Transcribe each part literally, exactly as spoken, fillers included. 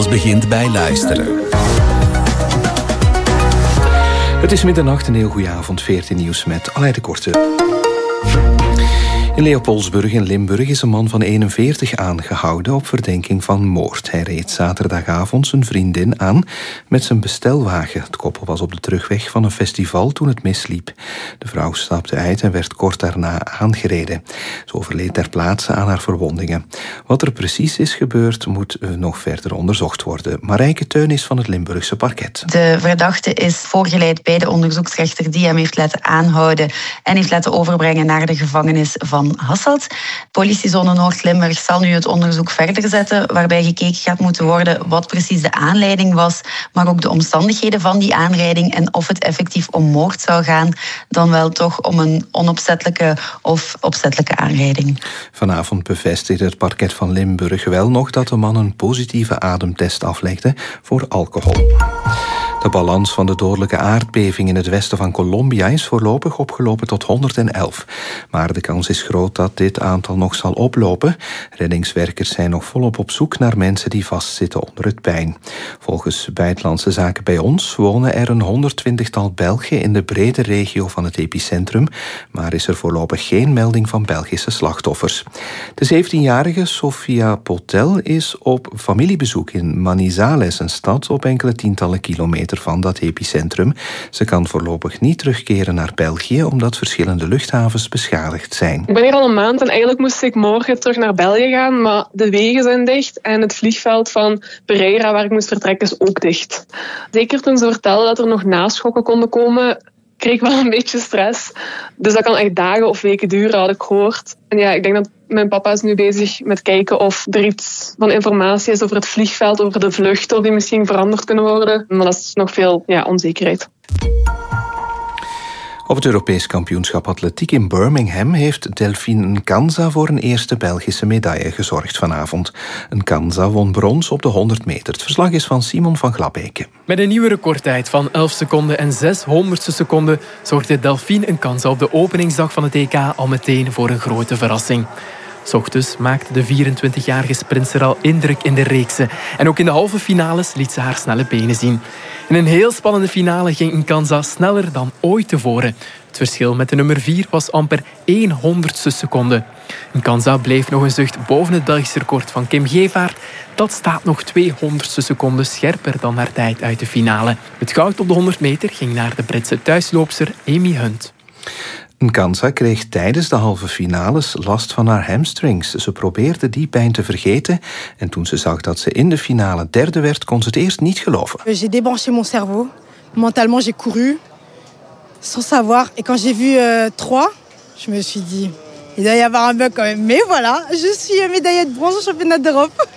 Alles begint bij luisteren. Het is middernacht, een heel goede avond. veertien nieuws met Aleid de Korte. In Leopoldsburg in Limburg is een man van eenenveertig aangehouden op verdenking van moord. Hij reed zaterdagavond zijn vriendin aan met zijn bestelwagen. Het koppel was op de terugweg van een festival toen het misliep. De vrouw stapte uit en werd kort daarna aangereden. Ze overleed ter plaatse aan haar verwondingen. Wat er precies is gebeurd moet nog verder onderzocht worden. Marijke Teun is van het Limburgse parket. De verdachte is voorgeleid bij de onderzoeksrechter die hem heeft laten aanhouden en heeft laten overbrengen naar de gevangenis van Hasselt. Politiezone Noord-Limburg zal nu het onderzoek verder zetten, waarbij gekeken gaat moeten worden wat precies de aanleiding was, maar ook de omstandigheden van die aanrijding en of het effectief om moord zou gaan, dan wel toch om een onopzettelijke of opzettelijke aanrijding. Vanavond bevestigde het parket van Limburg wel nog dat de man een positieve ademtest aflegde voor alcohol. De balans van de dodelijke aardbeving in het westen van Colombia is voorlopig opgelopen tot honderdelf. Maar de kans is groot dat dit aantal nog zal oplopen. Reddingswerkers zijn nog volop op zoek naar mensen die vastzitten onder het puin. Volgens Buitenlandse Zaken bij ons wonen er een honderdtwintigtal Belgen in de brede regio van het epicentrum, maar is er voorlopig geen melding van Belgische slachtoffers. De zeventienjarige Sofia Potel is op familiebezoek in Manizales, een stad op enkele tientallen kilometer van dat epicentrum. Ze kan voorlopig niet terugkeren naar België omdat verschillende luchthavens beschadigd zijn. Ik ben hier al een maand en eigenlijk moest ik morgen terug naar België gaan, maar de wegen zijn dicht en het vliegveld van Pereira waar ik moest vertrekken is ook dicht. Zeker toen ze vertelden dat er nog naschokken konden komen, kreeg ik wel een beetje stress. Dus dat kan echt dagen of weken duren, had ik gehoord. En ja, ik denk dat mijn papa is nu bezig met kijken of er iets van informatie is over het vliegveld, over de vluchten, of die misschien veranderd kunnen worden. Maar dat is nog veel ja, onzekerheid. Op het Europees kampioenschap atletiek in Birmingham heeft Delphine Nkanza voor een eerste Belgische medaille gezorgd vanavond. Nkanza won brons op de honderd meter. Het verslag is van Simon van Glabeke. Met een nieuwe recordtijd van elf seconden en zes honderdste seconden zorgde Delphine Nkanza op de openingsdag van het E K al meteen voor een grote verrassing. 's Ochtends maakte de vierentwintigjarige sprinter al indruk in de reeksen. En ook in de halve finales liet ze haar snelle benen zien. In een heel spannende finale ging Nkanza sneller dan ooit tevoren. Het verschil met de nummer vier was amper één honderdste seconde. Nkanza bleef nog een zucht boven het Belgische record van Kim Gevaert. Dat staat nog tweehonderdste seconden scherper dan haar tijd uit de finale. Het goud op de honderd meter ging naar de Britse thuisloopster Amy Hunt. Nkanza kreeg tijdens de halve finales last van haar hamstrings. Ze probeerde die pijn te vergeten en toen ze zag dat ze in de finale derde werd, kon ze het eerst niet geloven. J'ai débranché mon cerveau. Mentalement, j'ai couru sans savoir. Et quand j'ai vu euh, trois, je me suis dit, il doit y avoir un bug quand même. Mais voilà, je suis médaillée de bronze au championnat d'Europe.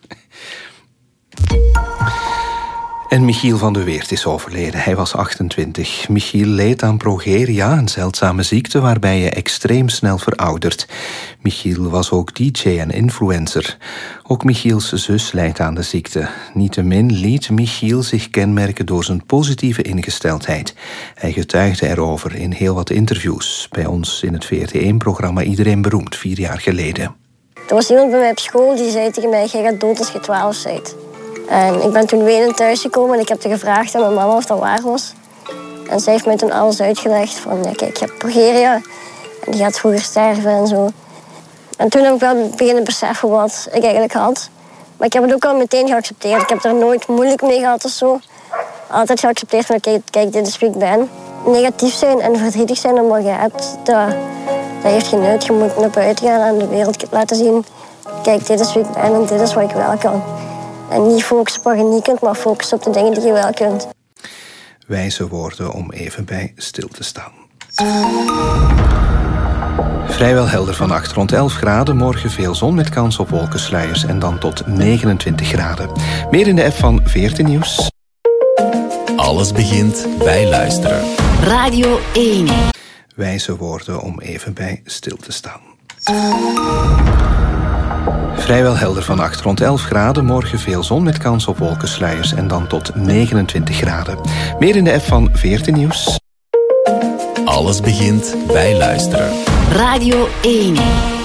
En Michiel van de Weert is overleden. Hij was achtentwintig. Michiel leed aan progeria, een zeldzame ziekte waarbij je extreem snel veroudert. Michiel was ook D J en influencer. Ook Michiels zus lijdt aan de ziekte. Niettemin liet Michiel zich kenmerken door zijn positieve ingesteldheid. Hij getuigde erover in heel wat interviews. Bij ons in het V R T één-programma Iedereen Beroemd, vier jaar geleden. Er was iemand bij mij op school die zei tegen mij, jij gaat dood als je twaalf bent. En ik ben toen wenend thuisgekomen en ik heb te gevraagd aan mijn mama of dat waar was. En zij heeft mij toen alles uitgelegd van, ja, kijk, je hebt progeria en die gaat vroeger sterven en zo. En toen heb ik wel beginnen beseffen wat ik eigenlijk had. Maar ik heb het ook al meteen geaccepteerd. Ik heb er nooit moeilijk mee gehad of zo. Altijd geaccepteerd van, kijk, kijk, dit is wie ik ben. Negatief zijn en verdrietig zijn om wat je hebt, dat, dat heeft geen nut. Je moet naar buiten gaan en de wereld laten zien. Kijk, dit is wie ik ben en dit is wat ik wel kan. En niet focussen op wat je niet kunt, maar focussen op de dingen die je wel kunt. Wijze woorden om even bij stil te staan. Vrijwel helder vannacht, rond elf graden. Morgen veel zon met kans op wolkensluiers en dan tot negenentwintig graden. Meer in de app van veertien Nieuws. Alles begint bij luisteren. Radio één. Wijze woorden om even bij stil te staan. Vrijwel helder vannacht, rond elf graden. Morgen veel zon met kans op wolkensluiers en dan tot negenentwintig graden. Meer in de app van veertien Nieuws. Alles begint bij luisteren. Radio één.